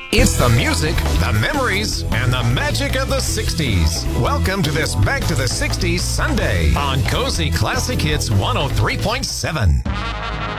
It's the music, the memories, and the magic of the 60s. Welcome to this Back to the 60s Sunday on Cozy Classic Hits 103.7.